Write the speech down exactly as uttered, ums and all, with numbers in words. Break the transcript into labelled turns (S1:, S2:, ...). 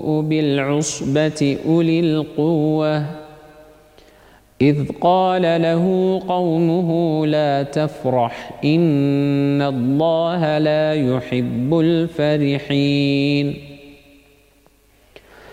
S1: والنبوء بالعصبة أولي القوة إذ قال له قومه لا تفرح إن الله لا يحب الفرحين